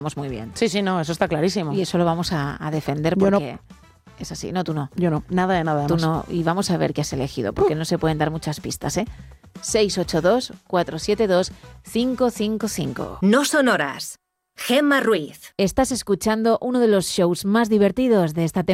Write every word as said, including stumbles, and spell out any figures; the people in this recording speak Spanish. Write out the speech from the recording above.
muy bien. Sí, sí, no, eso está clarísimo. Y eso lo vamos a, a defender Yo porque no. es así. No, tú no. Yo no, nada de nada. Tú además. no. Y vamos a ver qué has elegido, porque uh. no se pueden dar muchas pistas, ¿eh? seis ocho dos, cuatro siete dos, cinco cinco cinco. No son horas. Gemma Ruiz. Estás escuchando uno de los shows más divertidos de esta temporada.